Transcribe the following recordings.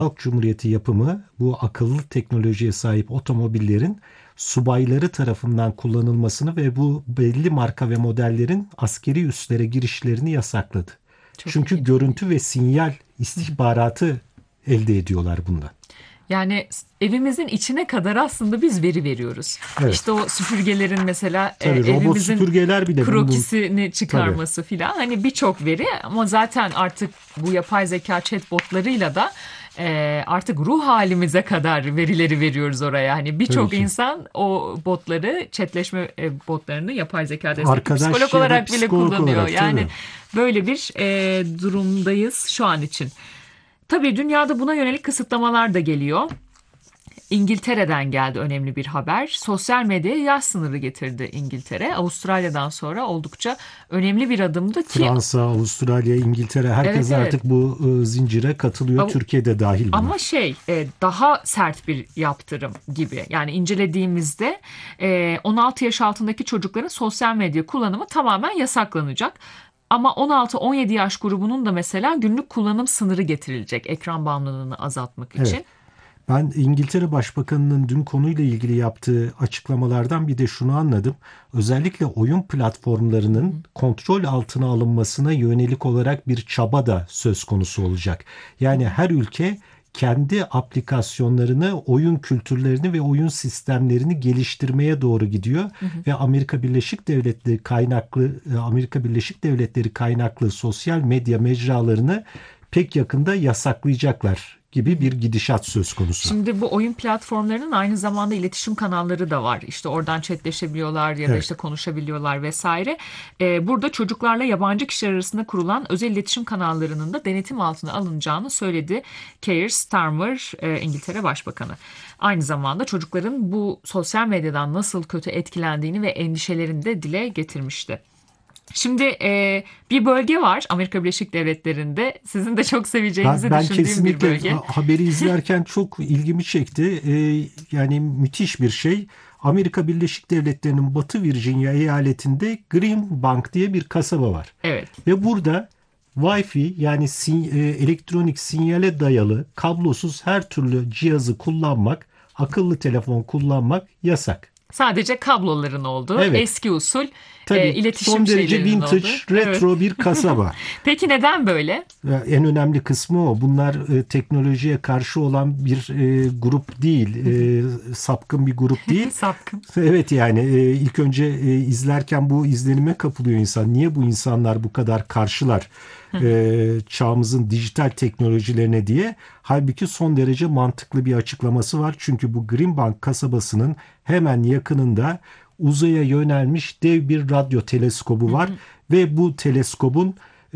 Halk Cumhuriyeti yapımı bu akıllı teknolojiye sahip otomobillerin subayları tarafından kullanılmasını ve bu belli marka ve modellerin askeri üslere girişlerini yasakladı. Çok Çünkü ilginç. görüntü ve sinyal istihbaratı elde ediyorlar bundan. Yani evimizin içine kadar aslında biz veri veriyoruz. Evet. İşte o süpürgelerin mesela Tabii robot evimizin süpürgeler bile bunun krokisini tabii. çıkarması filan. Hani birçok veri, ama zaten artık bu yapay zeka chatbotlarıyla da artık ruh halimize kadar verileri veriyoruz oraya. Hani Tabii birçok ki. insan o botları, chatleşme botlarını yapay zeka destekli Arkadaş psikolog ya da olarak bile psikolog kullanıyor. olarak Yani tabii. böyle bir durumdayız şu an için. Tabii dünyada buna yönelik kısıtlamalar da geliyor. İngiltere'den geldi önemli bir haber. Sosyal medyaya yaş sınırı getirdi İngiltere. Avustralya'dan sonra oldukça önemli bir adımdı ki, Fransa, Avustralya, İngiltere evet herkes evet. artık bu zincire katılıyor. Türkiye de dahil buna. Ama daha sert bir yaptırım gibi. Yani incelediğimizde 16 yaş altındaki çocukların sosyal medya kullanımı tamamen yasaklanacak. Ama 16-17 yaş grubunun da mesela günlük kullanım sınırı getirilecek ekran bağımlılığını azaltmak Evet. için. Ben İngiltere Başbakanı'nın dün konuyla ilgili yaptığı açıklamalardan bir de şunu anladım. Özellikle oyun platformlarının kontrol altına alınmasına yönelik olarak bir çaba da söz konusu olacak. Yani her ülke kendi aplikasyonlarını, oyun kültürlerini ve oyun sistemlerini geliştirmeye doğru gidiyor ve Amerika Birleşik Devletleri kaynaklı sosyal medya mecralarını pek yakında yasaklayacaklar gibi bir gidişat söz konusu. Şimdi bu oyun platformlarının aynı zamanda iletişim kanalları da var. İşte oradan chatleşebiliyorlar ya da Evet. işte konuşabiliyorlar vesaire. Burada çocuklarla yabancı kişiler arasında kurulan özel iletişim kanallarının da denetim altına alınacağını söyledi Keir Starmer, İngiltere Başbakanı. Aynı zamanda çocukların bu sosyal medyadan nasıl kötü etkilendiğini ve endişelerini de dile getirmişti. Şimdi bir bölge var Amerika Birleşik Devletleri'nde. Sizin de çok seveceğinizi Ben düşündüğüm bir kesinlikle bölge. haberi izlerken çok ilgimi çekti. Yani müthiş bir şey. Amerika Birleşik Devletleri'nin Batı Virginia eyaletinde Greenbank diye bir kasaba var. Evet. Ve burada Wi-Fi yani elektronik sinyale dayalı kablosuz her türlü cihazı kullanmak, akıllı telefon kullanmak yasak. Sadece kabloların olduğu, Evet, eski usul tabii iletişim son derece şeylerinin vintage, olduğu. Evet. retro bir kasaba. Peki neden böyle? En önemli kısmı o. Bunlar teknolojiye karşı olan bir grup değil, sapkın bir grup değil. Sapkın. Evet yani ilk önce izlerken bu izlenime kapılıyor insan. Niye bu insanlar bu kadar karşılar çağımızın dijital teknolojilerine diye. Halbuki son derece mantıklı bir açıklaması var. Çünkü bu Greenbank kasabasının hemen yakınında uzaya yönelmiş dev bir radyo teleskobu var. Ve bu teleskobun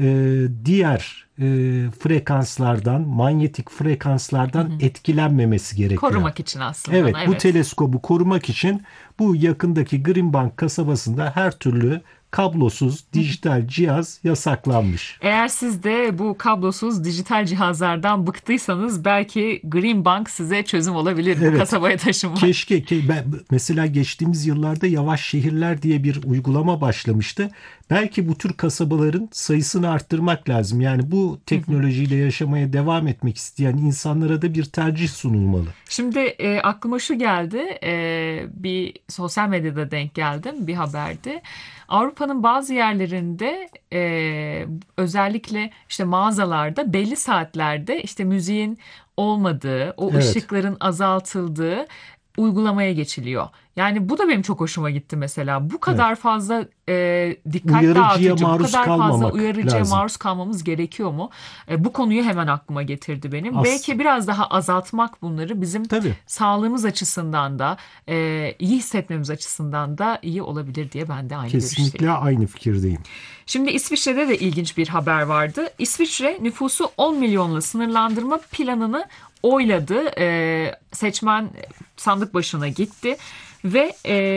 diğer frekanslardan, manyetik frekanslardan etkilenmemesi gerekiyor. Korumak için aslında Evet, onu, bu evet. teleskobu korumak için bu yakındaki Greenbank kasabasında her türlü kablosuz dijital cihaz yasaklanmış. Eğer siz de bu kablosuz dijital cihazlardan bıktıysanız belki Greenbank size çözüm olabilir bu Evet, kasabaya taşınmak. mesela geçtiğimiz yıllarda Yavaş Şehirler diye bir uygulama başlamıştı. Belki bu tür kasabaların sayısını arttırmak lazım. Yani bu teknolojiyle yaşamaya devam etmek isteyen insanlara da bir tercih sunulmalı. Şimdi aklıma şu geldi, bir sosyal medyada denk geldim bir haberde. Avrupa'nın bazı yerlerinde özellikle işte mağazalarda belli saatlerde işte müziğin olmadığı, o Evet. ışıkların azaltıldığı uygulamaya geçiliyor. Yani bu da benim çok hoşuma gitti mesela. Bu Evet. kadar fazla dikkat Uyarıcıya dağıtıcı, bu maruz kadar fazla kalmamak uyarıcıya lazım. maruz kalmamız gerekiyor mu? Bu konuyu hemen aklıma getirdi benim. As Belki biraz daha azaltmak bunları bizim tabii. sağlığımız açısından da iyi hissetmemiz açısından da iyi olabilir diye ben de aynı görüşteyim. Kesinlikle aynı fikirdeyim. Şimdi İsviçre'de de ilginç bir haber vardı. İsviçre nüfusu 10 milyonla sınırlandırma planını oyladı. Seçmen sandık başına gitti ve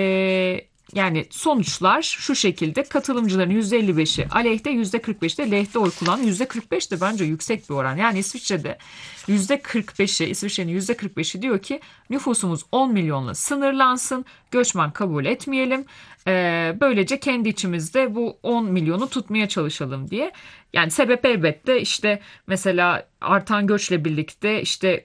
yani sonuçlar şu şekilde: katılımcıların %55'i aleyhte, %45'i de lehte oy kullanan. %45 de bence yüksek bir oran. Yani İsviçre'nin %45'i diyor ki nüfusumuz 10 milyonla sınırlansın, göçmen kabul etmeyelim. Böylece kendi içimizde bu 10 milyonu tutmaya çalışalım diye. Yani sebep elbette işte mesela artan göçle birlikte işte